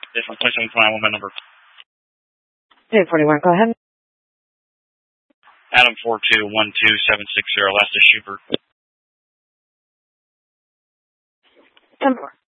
This is 2729, what my number? 1041, go ahead. Adam 4212760, last is Schubert. 10-4.